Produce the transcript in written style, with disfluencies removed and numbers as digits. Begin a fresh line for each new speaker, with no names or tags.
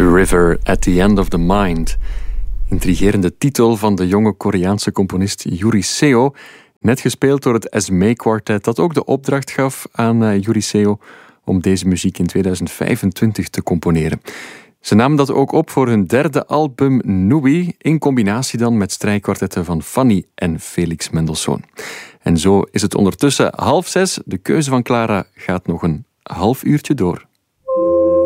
River at the End of the Mind. Intrigerende titel van de jonge Koreaanse componist Yuri Seo. Net gespeeld door het Esmé Quartet, dat ook de opdracht gaf aan Yuri Seo om deze muziek in 2025 te componeren. Ze namen dat ook op voor hun derde album Nui, in combinatie dan met strijkkwartetten van Fanny en Felix Mendelssohn. En zo is het ondertussen 5:30. De keuze van Clara gaat nog een half uurtje door.